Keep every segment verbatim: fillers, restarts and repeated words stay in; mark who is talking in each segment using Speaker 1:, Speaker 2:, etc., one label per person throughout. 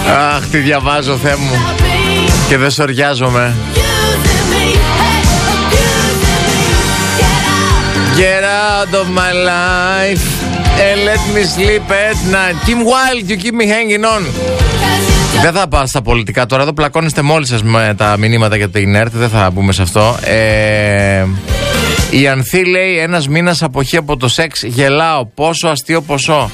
Speaker 1: Αχ, τι διαβάζω, Θεέ μου. Και δεν σοριάζομαι. Get out of my life and let me sleep at night. Kim Wilde, you keep me hanging on. Δεν θα πάω στα πολιτικά τώρα. Εδώ πλακώνεστε μόλις σας με τα μηνύματα για την ΕΡΤ. Δεν θα μπούμε σε αυτό. ε, Η Ανθή λέει: ένας μήνας αποχή από το σεξ. Γελάω, πόσο αστείο ποσό.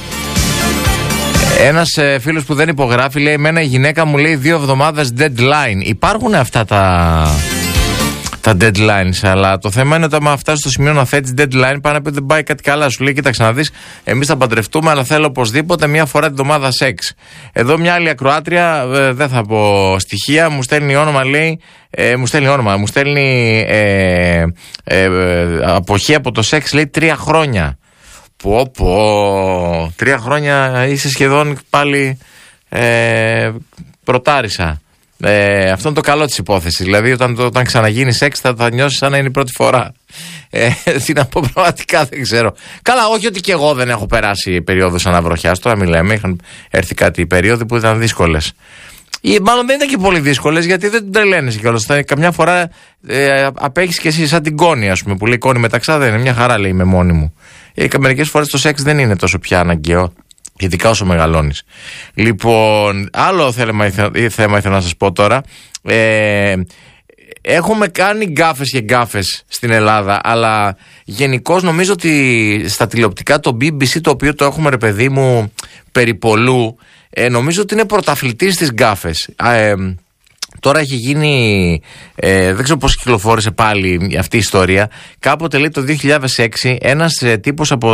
Speaker 1: Ένας ε, φίλος που δεν υπογράφει λέει: εμένα η γυναίκα μου λέει δύο εβδομάδες deadline. Υπάρχουν αυτά τα τα deadlines, αλλά το θέμα είναι ότι άμα φτάσει στο σημείο να θέτεις deadline, πάνε να πει δεν πάει κάτι καλά. Σου λέει: κοίταξε να δεις, εμείς θα παντρευτούμε, αλλά θέλω οπωσδήποτε μία φορά την εβδομάδα σεξ. Εδώ μια άλλη ακροάτρια, ε, δεν θα πω στοιχεία, μου στέλνει όνομα, λέει, ε, μου στέλνει όνομα, μου στέλνει ε, ε, ε, αποχή από το σεξ, λέει τρία χρόνια. Πω πω, τρία χρόνια είσαι σχεδόν πάλι ε, πρωτάρισα. Ε, αυτό είναι το καλό της υπόθεσης. Δηλαδή, όταν, όταν ξαναγίνει σεξ, θα, θα νιώσεις σαν να είναι η πρώτη φορά. Ε, τι να πω, πραγματικά δεν ξέρω. Καλά, όχι ότι και εγώ δεν έχω περάσει περίοδους αναβροχιάς. Τώρα μιλάμε, είχαν έρθει κάτι περίοδοι που ήταν δύσκολες. Ή μάλλον δεν ήταν και πολύ δύσκολες, γιατί δεν την τρελαίνεσαι κιόλας. Καμιά φορά ε, απέχεις κι εσύ σαν την Κόνη, ας πούμε, που λέει Κόνη μεταξά δεν είναι. Μια χαρά λέει με μόνη μου. Ε, μερικές φορές το σεξ δεν είναι τόσο πια αναγκαίο. Ειδικά όσο μεγαλώνεις. Λοιπόν, άλλο θέμα, θέμα ήθελα να σας πω τώρα. Ε, έχουμε κάνει γκάφες και γκάφες στην Ελλάδα, αλλά γενικώς νομίζω ότι στα τηλεοπτικά το μπι μπι σι, το οποίο το έχουμε, ρε παιδί μου, περιπολού, ε, νομίζω ότι είναι πρωταθλητής στις γκάφες. Ε, Τώρα έχει γίνει, ε, δεν ξέρω πώς κυκλοφόρησε πάλι αυτή η ιστορία. Κάποτε, λέει, το δύο χιλιάδες έξι ένας ε, τύπος από...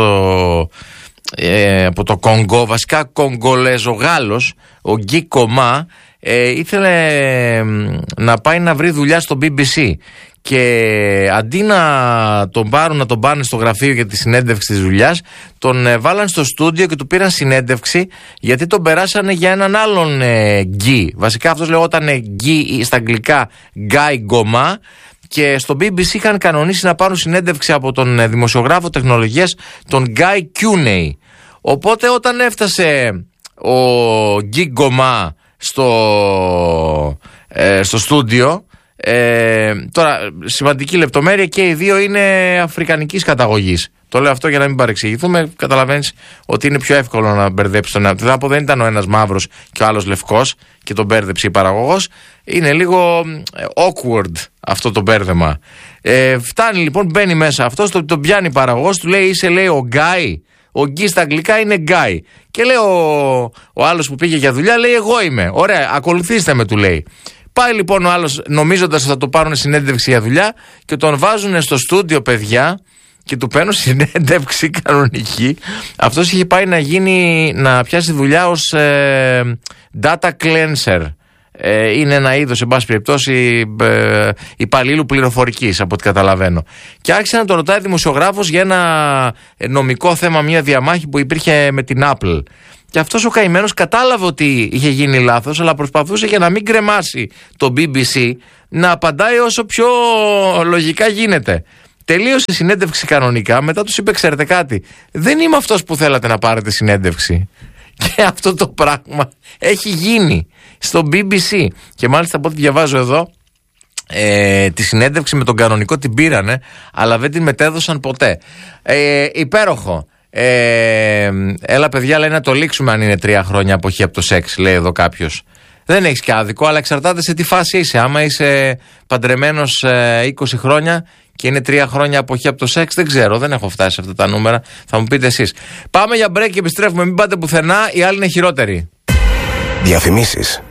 Speaker 1: Ε, από το Κονγκό, βασικά Κογκολέζο Γάλλος, ο Γκί Κομά, ε, ήθελε ε, να πάει να βρει δουλειά στο μπι μπι σι, και αντί να τον πάρουν, να τον πάνε στο γραφείο για τη συνέντευξη της δουλειάς, τον ε, βάλαν στο στούντιο και του πήραν συνέντευξη, γιατί τον περάσανε για έναν άλλον ε, Γκί. Βασικά αυτός λεγόταν Γκί στα αγγλικά, Γκάι Γκομά. Και στο μπι μπι σι είχαν κανονίσει να πάρουν συνέντευξη από τον δημοσιογράφο τεχνολογίας, τον Γκάι Κιούνεϊ. Οπότε όταν έφτασε ο Γκί Γκομά στο, ε, στο στούντιο, ε, τώρα σημαντική λεπτομέρεια, και οι δύο είναι αφρικανικής καταγωγής. Το λέω αυτό για να μην παρεξηγηθούμε. Καταλαβαίνεις ότι είναι πιο εύκολο να μπερδέψει τον ένα. Θα πω, δεν ήταν ο ένας μαύρος και ο άλλος λευκός και τον μπέρδεψε η παραγωγός. Είναι λίγο awkward αυτό το μπέρδεμα. Ε, φτάνει λοιπόν, μπαίνει μέσα αυτός, τον, τον πιάνει η παραγωγός, του λέει: είσαι, λέει, ο Γκάι. Ο Γκί στα αγγλικά είναι Γκάι. Και λέει ο, ο άλλος που πήγε για δουλειά, λέει: εγώ είμαι. Ωραία, ακολουθήστε με, του λέει. Πάει λοιπόν ο άλλος, νομίζοντας ότι θα το πάρουν συνέντευξη για δουλειά, και τον βάζουν στο στούντιο, παιδιά, και του παίρνουν συνέντευξη κανονική. Αυτός είχε πάει να γίνει, να πιάσει δουλειά ως ε, data cleanser. Ε, είναι ένα είδος, εν πάση περιπτώσει, ε, υπαλλήλου πληροφορικής, από ό,τι καταλαβαίνω. Και άρχισε να τον ρωτάει δημοσιογράφος για ένα νομικό θέμα, μια διαμάχη που υπήρχε με την Apple. Και αυτός ο καημένος κατάλαβε ότι είχε γίνει λάθος, αλλά προσπαθούσε, για να μην κρεμάσει το μπι μπι σι, να απαντάει όσο πιο λογικά γίνεται. Τελείωσε συνέντευξη κανονικά, μετά τους είπε: ξέρετε κάτι, δεν είμαι αυτός που θέλατε να πάρετε συνέντευξη. Και αυτό το πράγμα έχει γίνει στο μπι μπι σι. Και μάλιστα, από ό,τι διαβάζω εδώ, ε, τη συνέντευξη με τον κανονικό την πήρανε, αλλά δεν την μετέδωσαν ποτέ. Ε, υπέροχο. Ε, έλα, παιδιά, λέει, να το λήξουμε αν είναι τρία χρόνια αποχή από το σεξ, λέει εδώ κάποιος. Δεν έχεις και άδικο, αλλά εξαρτάται σε τι φάση είσαι. Άμα είσαι παντρεμένος ε, είκοσι χρόνια και είναι τρία χρόνια αποχή από το σεξ, δεν ξέρω, δεν έχω φτάσει σε αυτά τα νούμερα. Θα μου πείτε εσείς. Πάμε για break και επιστρέφουμε. Μην πάτε πουθενά, οι άλλοι είναι χειρότεροι.
Speaker 2: Διαφημίσεις.